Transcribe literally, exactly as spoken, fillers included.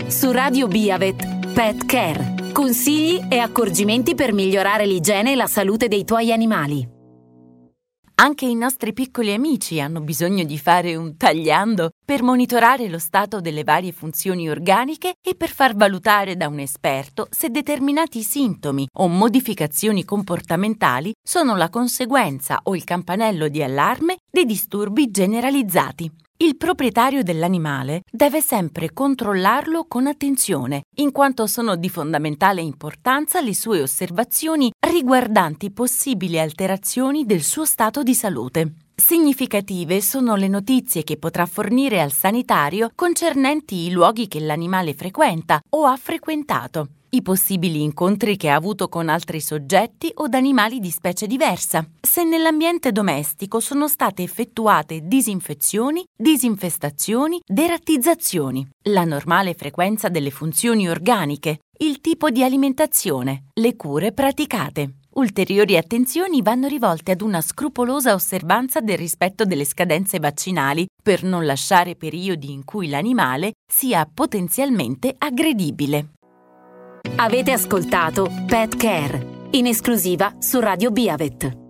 Su Radio Biavet, Pet Care. Consigli e accorgimenti per migliorare l'igiene e la salute dei tuoi animali. Anche i nostri piccoli amici hanno bisogno di fare un tagliando per monitorare lo stato delle varie funzioni organiche e per far valutare da un esperto se determinati sintomi o modificazioni comportamentali sono la conseguenza o il campanello di allarme di disturbi generalizzati. Il proprietario dell'animale deve sempre controllarlo con attenzione, in quanto sono di fondamentale importanza le sue osservazioni riguardanti possibili alterazioni del suo stato di salute. Significative sono le notizie che potrà fornire al sanitario concernenti i luoghi che l'animale frequenta o ha frequentato, i possibili incontri che ha avuto con altri soggetti o animali di specie diversa, se nell'ambiente domestico sono state effettuate disinfezioni, disinfestazioni, derattizzazioni, la normale frequenza delle funzioni organiche, il tipo di alimentazione, le cure praticate. Ulteriori attenzioni vanno rivolte ad una scrupolosa osservanza del rispetto delle scadenze vaccinali per non lasciare periodi in cui l'animale sia potenzialmente aggredibile. Avete ascoltato Pet Care, in esclusiva su Radio Biavet.